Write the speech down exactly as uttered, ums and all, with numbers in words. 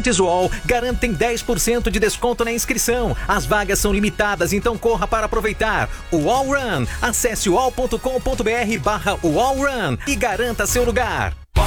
Estudantes U O L garantem dez por cento de desconto na inscrição. As vagas são limitadas, então corra para aproveitar. U O L Run. Acesse uol ponto com ponto br barra U O L Run e garanta seu lugar.